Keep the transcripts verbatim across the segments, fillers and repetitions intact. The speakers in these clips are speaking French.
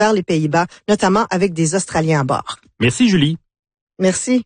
vers les Pays-Bas, notamment avec des Australiens à bord. Merci, Julie. Merci.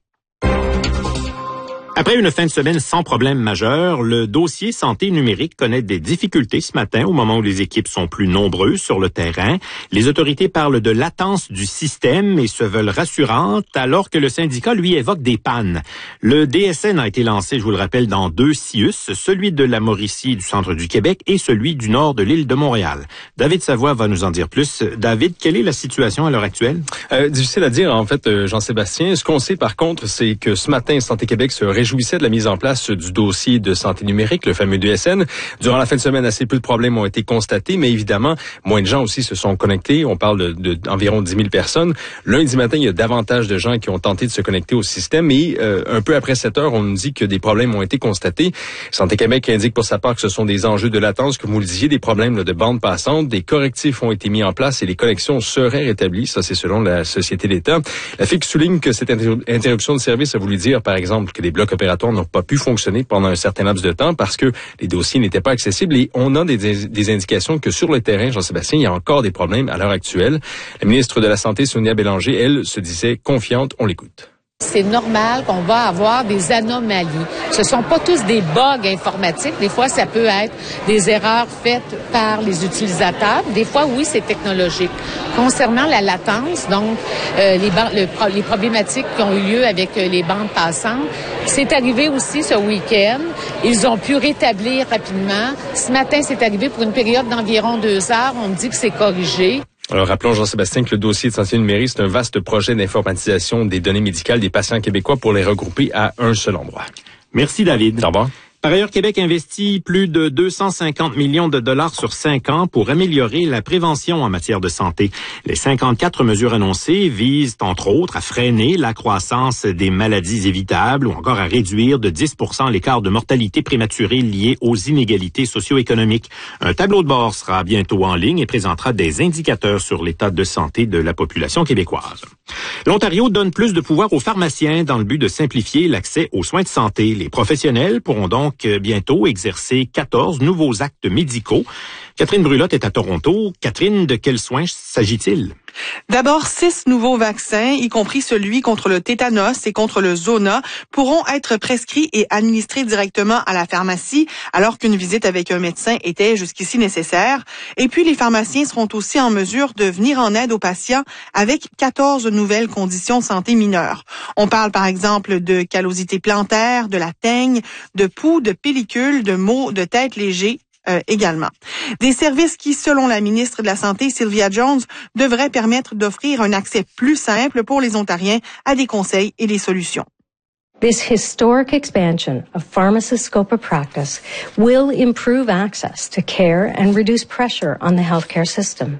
Après une fin de semaine sans problème majeur, le dossier santé numérique connaît des difficultés ce matin au moment où les équipes sont plus nombreuses sur le terrain. Les autorités parlent de latence du système et se veulent rassurantes alors que le syndicat, lui, évoque des pannes. Le D S N a été lancé, je vous le rappelle, dans deux C I U S, celui de la Mauricie et du centre du Québec et celui du nord de l'île de Montréal. David Savoie va nous en dire plus. David, quelle est la situation à l'heure actuelle? Euh, difficile à dire, en fait, euh, Jean-Sébastien. Ce qu'on sait, par contre, c'est que ce matin, Santé Québec se réjouissait de la mise en place du dossier de santé numérique, le fameux D S N. Durant la fin de semaine, assez peu de problèmes ont été constatés, mais évidemment, moins de gens aussi se sont connectés. On parle de, de, d'environ dix mille personnes. Lundi matin, il y a davantage de gens qui ont tenté de se connecter au système et euh, un peu après sept heures, on nous dit que des problèmes ont été constatés. Santé Québec indique pour sa part que ce sont des enjeux de latence, comme vous le disiez, des problèmes là, de bande passante. Des correctifs ont été mis en place et les connexions seraient rétablies. Ça, c'est selon la Société d'État. La F I C souligne que cette interruption de service a voulu dire, par exemple, que les blocs opératoires n'ont pas pu fonctionner pendant un certain laps de temps parce que les dossiers n'étaient pas accessibles et on a des, des indications que sur le terrain, Jean-Sébastien, il y a encore des problèmes à l'heure actuelle. La ministre de la Santé, Sonia Bélanger, elle, se disait confiante. On l'écoute. C'est normal qu'on va avoir des anomalies. Ce sont pas tous des bugs informatiques. Des fois, ça peut être des erreurs faites par les utilisateurs. Des fois, oui, c'est technologique. Concernant la latence, donc euh, les, ban- le, les problématiques qui ont eu lieu avec euh, les bandes passantes, c'est arrivé aussi ce week-end. Ils ont pu rétablir rapidement. Ce matin, c'est arrivé pour une période d'environ deux heures. On me dit que c'est corrigé. Alors, rappelons, Jean-Sébastien, que le dossier de santé numérique, c'est un vaste projet d'informatisation des données médicales des patients québécois pour les regrouper à un seul endroit. Merci, David. Au revoir. Par ailleurs, Québec investit plus de deux cent cinquante millions de dollars sur cinq ans pour améliorer la prévention en matière de santé. Les cinquante-quatre mesures annoncées visent, entre autres, à freiner la croissance des maladies évitables ou encore à réduire de dix pour cent l'écart de mortalité prématurée lié aux inégalités socio-économiques. Un tableau de bord sera bientôt en ligne et présentera des indicateurs sur l'état de santé de la population québécoise. L'Ontario donne plus de pouvoir aux pharmaciens dans le but de simplifier l'accès aux soins de santé. Les professionnels pourront donc bientôt exercer quatorze nouveaux actes médicaux. Catherine Brulotte est à Toronto. Catherine, de quels soins s'agit-il? D'abord, six nouveaux vaccins, y compris celui contre le tétanos et contre le zona, pourront être prescrits et administrés directement à la pharmacie, alors qu'une visite avec un médecin était jusqu'ici nécessaire. Et puis, les pharmaciens seront aussi en mesure de venir en aide aux patients avec quatorze nouvelles conditions de santé mineures. On parle, par exemple, de callosité plantaire, de la teigne, de poux, de pellicule, de maux de tête légers, Euh, également. Des services qui, selon la ministre de la Santé, Sylvia Jones, devraient permettre d'offrir un accès plus simple pour les Ontariens à des conseils et des solutions. This historic expansion of pharmacists' scope of practice will improve access to care and reduce pressure on the healthcare system.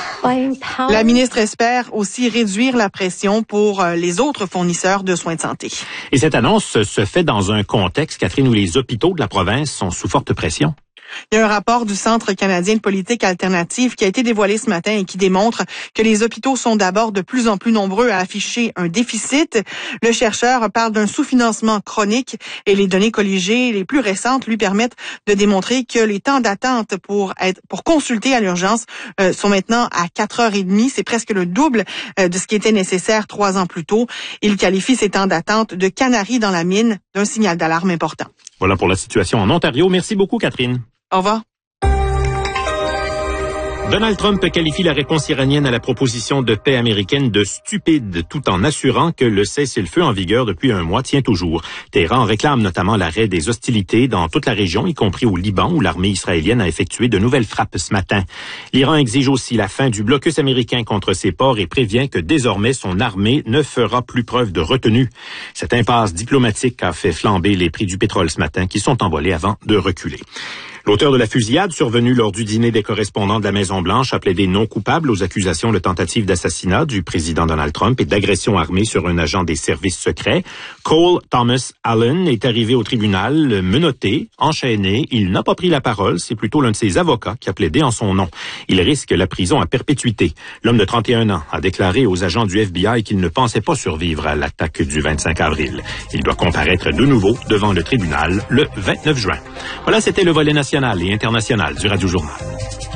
La ministre espère aussi réduire la pression pour les autres fournisseurs de soins de santé. Et cette annonce se fait dans un contexte, Catherine, où les hôpitaux de la province sont sous forte pression. Il y a un rapport du Centre canadien de politique alternative qui a été dévoilé ce matin et qui démontre que les hôpitaux sont d'abord de plus en plus nombreux à afficher un déficit. Le chercheur parle d'un sous-financement chronique et les données colligées les plus récentes lui permettent de démontrer que les temps d'attente pour être pour consulter à l'urgence euh, sont maintenant à quatre heures trente. C'est presque le double euh, de ce qui était nécessaire trois ans plus tôt. Il qualifie ces temps d'attente de canari dans la mine, d'un signal d'alarme important. Voilà pour la situation en Ontario. Merci beaucoup, Catherine. Au revoir. Donald Trump qualifie la réponse iranienne à la proposition de paix américaine de stupide, tout en assurant que le cessez-le-feu en vigueur depuis un mois tient toujours. Téhéran réclame notamment l'arrêt des hostilités dans toute la région, y compris au Liban, où l'armée israélienne a effectué de nouvelles frappes ce matin. L'Iran exige aussi la fin du blocus américain contre ses ports et prévient que désormais son armée ne fera plus preuve de retenue. Cette impasse diplomatique a fait flamber les prix du pétrole ce matin, qui sont envolés avant de reculer. L'auteur de la fusillade survenue lors du dîner des correspondants de la Maison-Blanche a plaidé non coupable aux accusations de tentative d'assassinat du président Donald Trump et d'agression armée sur un agent des services secrets. Cole Thomas Allen est arrivé au tribunal menotté, enchaîné. Il n'a pas pris la parole. C'est plutôt l'un de ses avocats qui a plaidé en son nom. Il risque la prison à perpétuité. L'homme de trente et un ans a déclaré aux agents du F B I qu'il ne pensait pas survivre à l'attaque du vingt-cinq avril. Il doit comparaître de nouveau devant le tribunal le vingt-neuf juin. Voilà, c'était le volet national et international du Radio Journal.